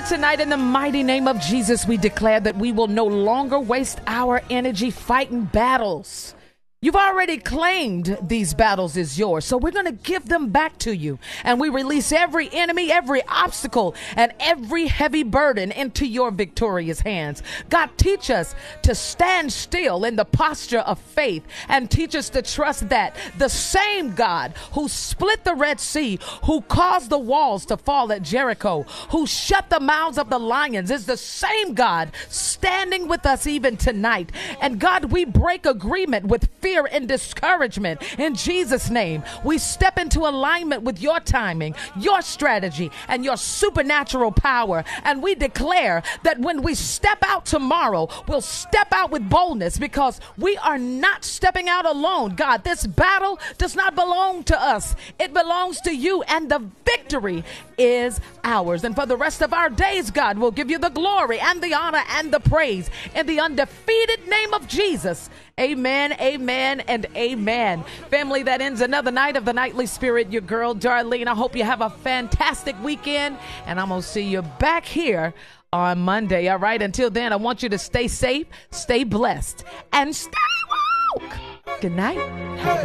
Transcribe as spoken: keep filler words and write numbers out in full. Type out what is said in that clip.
tonight, in the mighty name of Jesus, we declare that we will no longer waste our energy fighting battles. You've already claimed these battles as yours, so we're going to give them back to you. And we release every enemy, every obstacle, and every heavy burden into your victorious hands. God, teach us to stand still in the posture of faith, and teach us to trust that the same God who split the Red Sea, who caused the walls to fall at Jericho, who shut the mouths of the lions, is the same God standing with us even tonight. And God, we break agreement with fear and discouragement in Jesus' name. We step into alignment with your timing, your strategy, and your supernatural power. And we declare that when we step out tomorrow, we'll step out with boldness, because we are not stepping out alone. God, this battle does not belong to us. It belongs to you, and the victory is ours. And for the rest of our days, God, we'll give you the glory and the honor and the praise in the undefeated name of Jesus. Amen, amen, and amen. Family, that ends another night of the Nightly Spirit. Your girl, Darlene. I hope you have a fantastic weekend, and I'm going to see you back here on Monday. All right, until then, I want you to stay safe, stay blessed, and stay woke. Good night.